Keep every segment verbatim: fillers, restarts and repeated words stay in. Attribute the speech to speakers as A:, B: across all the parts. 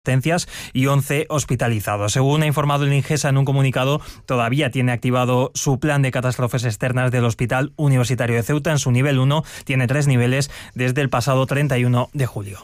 A: y once hospitalizados. Según ha informado el INGESA en un comunicado, todavía tiene activado su plan de catástrofes externas del Hospital Universitario de Ceuta. En su nivel uno tiene tres niveles desde el pasado treinta y uno de julio.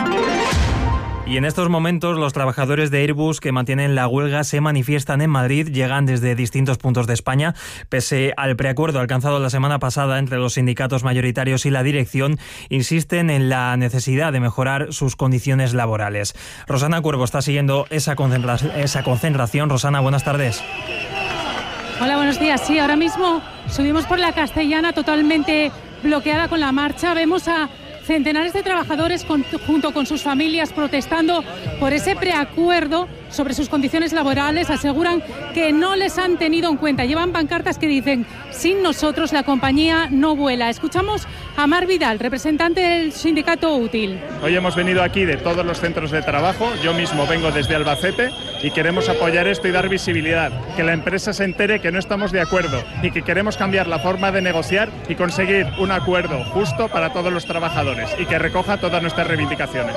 A: Y en estos momentos los trabajadores de Airbus que mantienen la huelga se manifiestan en Madrid, llegan desde distintos puntos de España. Pese al preacuerdo alcanzado la semana pasada entre los sindicatos mayoritarios y la dirección, insisten en la necesidad de mejorar sus condiciones laborales. Rosana Cuervo está siguiendo esa, concentra- esa concentración. Rosana, buenas tardes.
B: Hola, buenos días. Sí, ahora mismo subimos por la Castellana totalmente bloqueada con la marcha. Vemos a centenares de trabajadores con, junto con sus familias protestando por ese preacuerdo sobre sus condiciones laborales. Aseguran que no les han tenido en cuenta. Llevan pancartas que dicen: sin nosotros la compañía no vuela. Escuchamos a Mar Vidal, representante del sindicato Útil.
C: Hoy hemos venido aquí de todos los centros de trabajo. Yo mismo vengo desde Albacete y queremos apoyar esto y dar visibilidad. Que la empresa se entere que no estamos de acuerdo y que queremos cambiar la forma de negociar y conseguir un acuerdo justo para todos los trabajadores y que recoja todas nuestras reivindicaciones.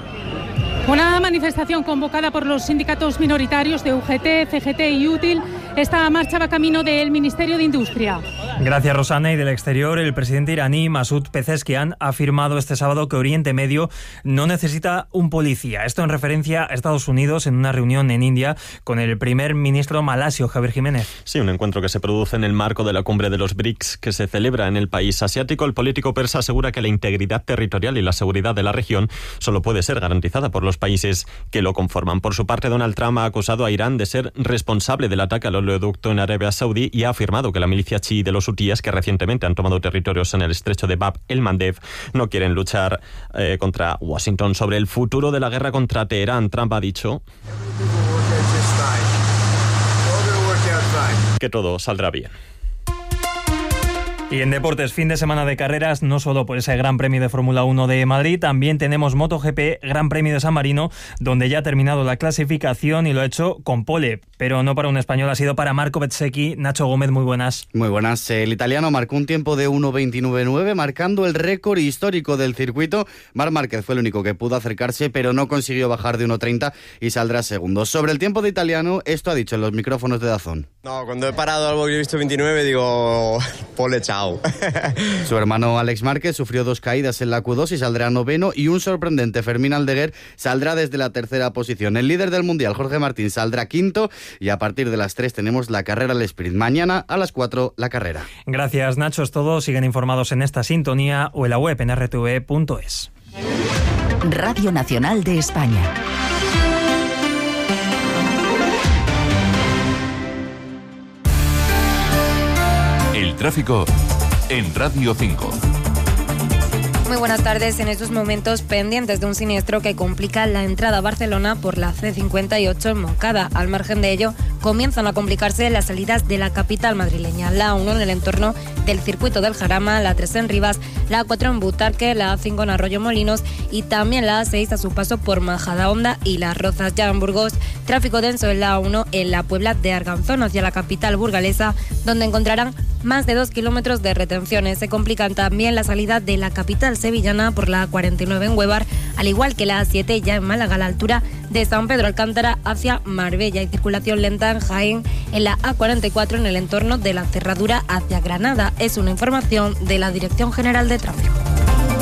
B: Una manifestación convocada por los sindicatos minoritarios de U G T, C G T y Útil. Esta marcha va camino del Ministerio de Industria.
A: Gracias, Rosana. Y del exterior, el presidente iraní Masoud Pezeshkian ha afirmado este sábado que Oriente Medio no necesita un policía. Esto en referencia a Estados Unidos en una reunión en India con el primer ministro malasio, Javier Jiménez.
D: Sí, un encuentro que se produce en el marco de la cumbre de los B R I C S que se celebra en el país asiático. El político persa asegura que la integridad territorial y la seguridad de la región solo puede ser garantizada por los países que lo conforman. Por su parte, Donald Trump ha acusado a Irán de ser responsable del ataque al oleoducto en Arabia Saudí y ha afirmado que la milicia chií de los hutíes, que recientemente han tomado territorios en el estrecho de Bab el-Mandeb, no quieren luchar eh, contra Washington. Sobre el futuro de la guerra contra Teherán, Trump ha dicho que todo saldrá bien.
A: Y en deportes, fin de semana de carreras, no solo por ese Gran Premio de Fórmula uno de Madrid, también tenemos MotoGP, Gran Premio de San Marino, donde ya ha terminado la clasificación y lo ha hecho con pole, pero no para un español, ha sido para Marco Bezzecchi. Nacho Gómez, muy buenas.
E: Muy buenas. El italiano marcó un tiempo de uno veintinueve nueve, marcando el récord histórico del circuito. Marc Márquez fue el único que pudo acercarse, pero no consiguió bajar de uno treinta y saldrá segundo. Sobre el tiempo de italiano, esto ha dicho en los micrófonos de DAZN.
F: No, cuando he parado algo que he visto veintinueve, digo, pole, chao.
E: Su hermano Alex Márquez sufrió dos caídas en la Q dos y saldrá noveno, y un sorprendente Fermín Aldeguer saldrá desde la tercera posición. El líder del Mundial, Jorge Martín, saldrá quinto, y a partir de las tres tenemos la carrera al sprint. Mañana a las cuatro la carrera.
A: Gracias, Nacho. Es todo. Siguen informados en esta sintonía o en la web en erre te ve punto es.
G: Radio Nacional de España.
H: El tráfico en Radio cinco.
I: Muy buenas tardes. En estos momentos pendientes de un siniestro que complica la entrada a Barcelona por la ce cincuenta y ocho en Moncada. Al margen de ello, comienzan a complicarse las salidas de la capital madrileña. La A uno en el entorno del circuito del Jarama, la tres en Rivas, la A cuatro en Butarque, la A cinco en Arroyo Molinos y también la A seis a su paso por Majadahonda y Las Rozas. Ya en Burgos, tráfico denso en la A uno en la Puebla de Arganzón hacia la capital burgalesa, donde encontrarán más de dos kilómetros de retenciones. Se complican también la salida de la capital sevillana por la A cuarenta y nueve en Huevar, al igual que la A siete ya en Málaga a la altura de San Pedro Alcántara hacia Marbella, y circulación lenta en Jaén en la A cuarenta y cuatro en el entorno de la Cerradura hacia Granada. Es una información de la Dirección General de Tráfico.